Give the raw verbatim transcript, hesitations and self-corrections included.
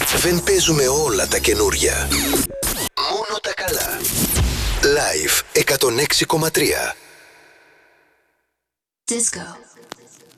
Δεν παίζουμε όλα τα καινούρια. Μόνο τα καλά. Live εκατόν έξι κόμμα τρία. Disco.